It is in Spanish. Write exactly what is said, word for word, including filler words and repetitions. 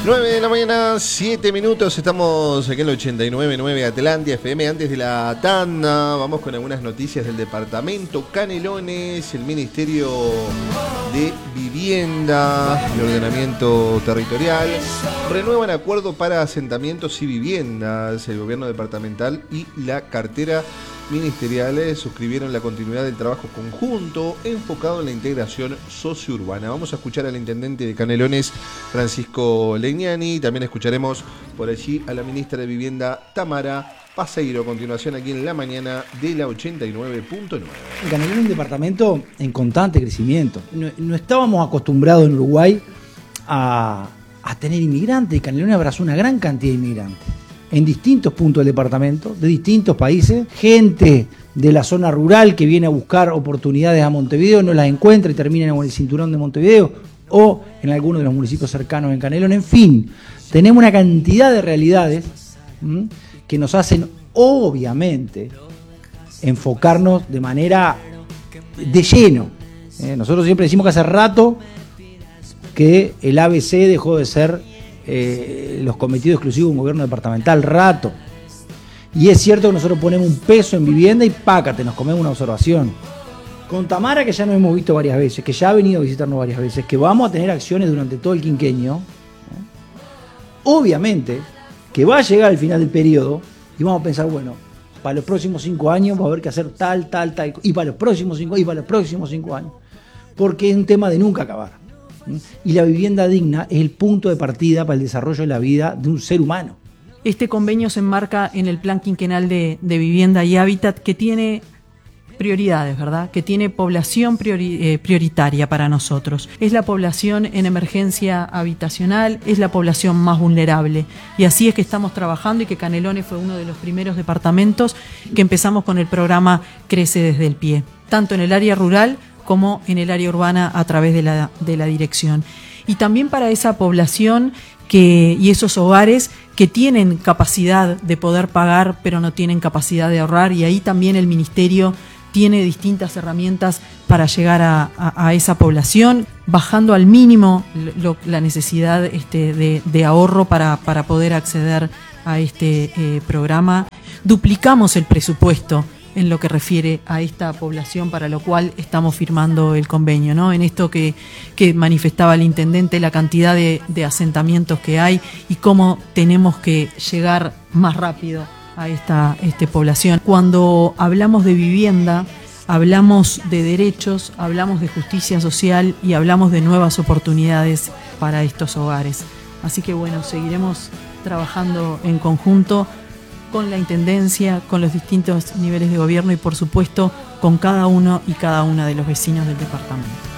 nueve de la mañana, siete minutos, estamos aquí en el ochenta y nueve punto nueve Atlantia F M. Antes de la tanda, vamos con algunas noticias del departamento Canelones. El Ministerio de Vivienda y Ordenamiento Territorial renuevan acuerdo para asentamientos y viviendas. El gobierno departamental y la cartera ministeriales suscribieron la continuidad del trabajo conjunto enfocado en la integración sociourbana. Vamos a escuchar al intendente de Canelones, Francisco Legnani. También escucharemos por allí a la ministra de Vivienda, Tamara Paseiro. A continuación aquí en la mañana de la ochenta y nueve punto nueve. Canelones es un departamento en constante crecimiento. No, no estábamos acostumbrados en Uruguay a, a tener inmigrantes, y Canelones abrazó una gran cantidad de inmigrantes en distintos puntos del departamento, de distintos países, gente de la zona rural que viene a buscar oportunidades a Montevideo, no las encuentra y termina en el cinturón de Montevideo o en algunos de los municipios cercanos en Canelones. En fin, tenemos una cantidad de realidades ¿m? que nos hacen, obviamente, enfocarnos de manera de lleno. ¿eh? Nosotros siempre decimos que hace rato que el A B C dejó de ser Eh, los cometidos exclusivos de un gobierno departamental, rato. Y es cierto que nosotros ponemos un peso en vivienda y pácate, nos comemos una observación. Con Tamara, que ya nos hemos visto varias veces, que ya ha venido a visitarnos varias veces, que vamos a tener acciones durante todo el quinquenio, ¿eh? Obviamente que va a llegar el final del periodo y vamos a pensar, bueno, para los próximos cinco años va a haber que hacer tal, tal, tal, y para los próximos cinco, y para los próximos cinco años, porque es un tema de nunca acabar. Y la vivienda digna es el punto de partida para el desarrollo de la vida de un ser humano. Este convenio se enmarca en el Plan Quinquenal de, de Vivienda y Hábitat, que tiene prioridades, ¿verdad? Que tiene población priori, eh, prioritaria para nosotros. Es la población en emergencia habitacional, es la población más vulnerable. Y así es que estamos trabajando, y que Canelones fue uno de los primeros departamentos que empezamos con el programa Crece desde el Pie, tanto en el área rural como en el área urbana a través de la, de la dirección. Y también para esa población que, y esos hogares que tienen capacidad de poder pagar pero no tienen capacidad de ahorrar, y ahí también el Ministerio tiene distintas herramientas para llegar a, a, a esa población, bajando al mínimo lo, la necesidad este, de, de ahorro para, para poder acceder a este eh, programa. Duplicamos el presupuesto en lo que refiere a esta población, para lo cual estamos firmando el convenio, ¿no? En esto que, que manifestaba el intendente, la cantidad de, de asentamientos que hay y cómo tenemos que llegar más rápido a esta este, población. Cuando hablamos de vivienda, hablamos de derechos, hablamos de justicia social y hablamos de nuevas oportunidades para estos hogares. Así que bueno, seguiremos trabajando en conjunto con la Intendencia, con los distintos niveles de gobierno y por supuesto con cada uno y cada una de los vecinos del departamento.